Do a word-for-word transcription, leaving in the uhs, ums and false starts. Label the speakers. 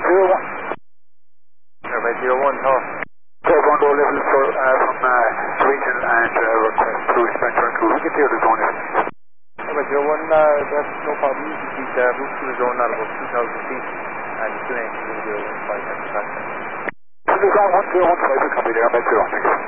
Speaker 1: zero one.
Speaker 2: Airway zero one, tower.
Speaker 1: Call one door level for, uh, from uh, region and uh, request to inspector and crew. We can clear the zone here.
Speaker 2: Airway zero one, uh, that's no problem. You can keep the route to the zone at about two thousand feet and the two engines will be zero one five at the back.
Speaker 1: So the ground one zero one five will come in there, Airway zero one, thanks.